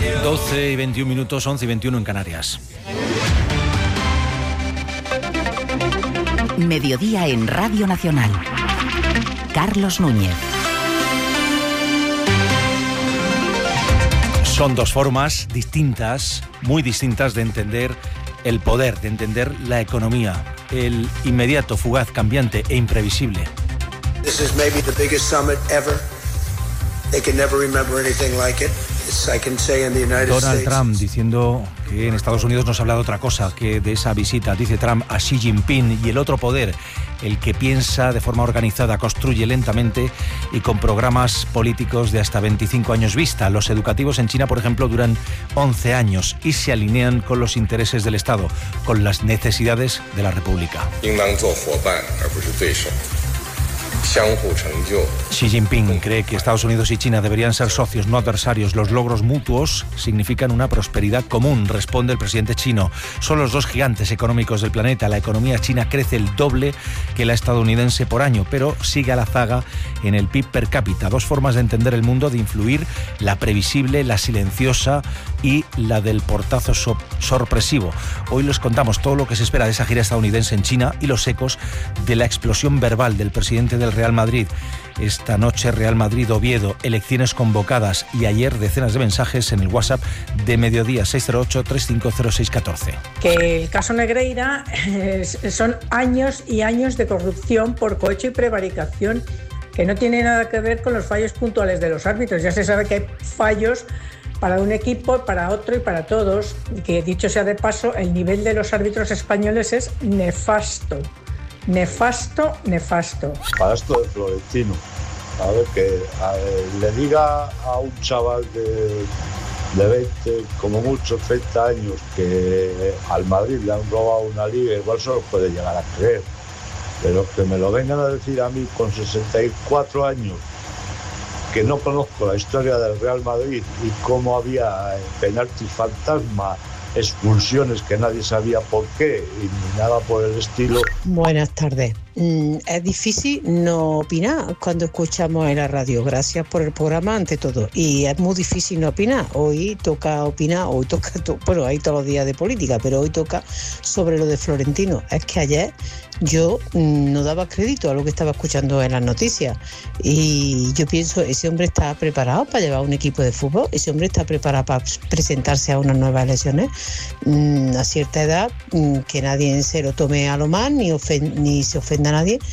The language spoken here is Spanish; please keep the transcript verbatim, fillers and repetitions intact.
doce y veintiún minutos, once y veintiuno en Canarias. Mediodía en Radio Nacional. Carlos Núñez. Son dos formas distintas, muy distintas de entender el poder, de entender la economía. El inmediato, fugaz, cambiante e imprevisible. This is maybe the biggest summit ever. They can never remember anything like it. I can say in the United Donald States. Trump diciendo que en Estados Unidos no se habla de otra cosa que de esa visita, dice Trump, a Xi Jinping. Y el otro poder, el que piensa de forma organizada, construye lentamente y con programas políticos de hasta veinticinco años vista. Los educativos en China, por ejemplo, duran once años y se alinean con los intereses del Estado, con las necesidades de la República. Xi Jinping cree que Estados Unidos y China deberían ser socios, no adversarios. Los logros mutuos significan una prosperidad común, responde el presidente chino. Son los dos gigantes económicos del planeta. La economía china crece el doble que la estadounidense por año, pero sigue a la zaga en el P I B per cápita. Dos formas de entender el mundo, de influir: la previsible, la silenciosa y la del portazo so- sorpresivo. Hoy les contamos todo lo que se espera de esa gira estadounidense en China y los ecos de la explosión verbal del presidente del Real Madrid. Esta noche Real Madrid-Oviedo, elecciones convocadas, y ayer decenas de mensajes en el WhatsApp de Mediodía, seis cero ocho, tres cinco cero seis uno cuatro. Que el caso Negreira es, son años y años de corrupción por cohecho y prevaricación, que no tiene nada que ver con los fallos puntuales de los árbitros. Ya se sabe que hay fallos para un equipo, para otro y para todos, y que, dicho sea de paso, el nivel de los árbitros españoles es nefasto. Nefasto, nefasto. Para esto de Florentino, a ver, que a ver, le diga a un chaval de, de veinte, como mucho treinta años, que al Madrid le han robado una liga, igual se lo puede llegar a creer. Pero que me lo vengan a decir a mí con sesenta y cuatro años, que no conozco la historia del Real Madrid y cómo había penaltis fantasma, expulsiones que nadie sabía por qué y ni nada por el estilo. Buenas tardes. Mm, es difícil no opinar cuando escuchamos en la radio. Gracias por el programa ante todo. Y es muy difícil no opinar. Hoy toca opinar, hoy toca, to- bueno, hay todos los días de política, pero hoy toca sobre lo de Florentino. Es que ayer yo mm, no daba crédito a lo que estaba escuchando en las noticias. Y yo pienso, ese hombre está preparado para llevar un equipo de fútbol, ese hombre está preparado para presentarse a unas nuevas elecciones. Mm, a cierta edad, mm, que nadie se lo tome a lo mal, ni, ofen- ni se ofenda a nadie,